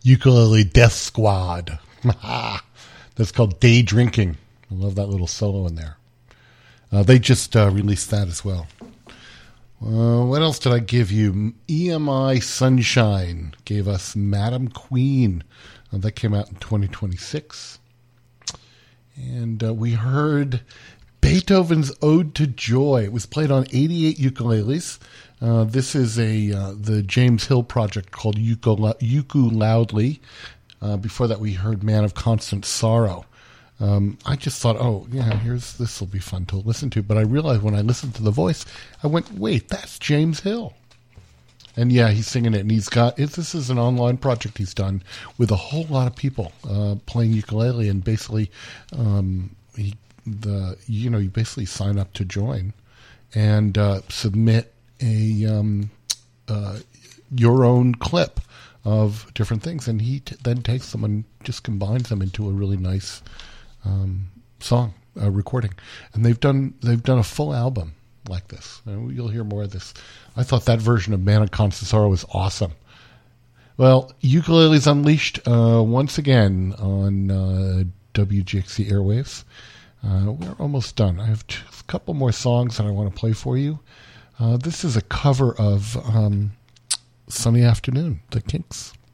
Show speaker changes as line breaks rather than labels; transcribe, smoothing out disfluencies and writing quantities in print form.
Ukulele Death Squad. That's called Day Drinking. I love that little solo in there. They just released that as well. What else did I give you? EMI Sunshine gave us Madam Queen. That came out in 2026. And we heard Beethoven's Ode to Joy. It was played on 88 ukuleles. This is the James Hill project called Uku Loudly. Before that, we heard Man of Constant Sorrow. I just thought, this will be fun to listen to. But I realized when I listened to the voice, I went, wait, that's James Hill. And yeah, he's singing it. And this is an online project he's done with a whole lot of people playing ukulele. And basically, you basically sign up to join and submit your own clip of different things. And he then takes them and just combines them into a really nice song recording, and they've done a full album like this. You'll hear more of this. I thought that version of Man of Constant Sorrow was awesome. Well, Ukuleles Unleashed once again on WGXC airwaves. We're almost done. I have a couple more songs that I want to play for you. This is a cover of Sunny Afternoon, The Kinks.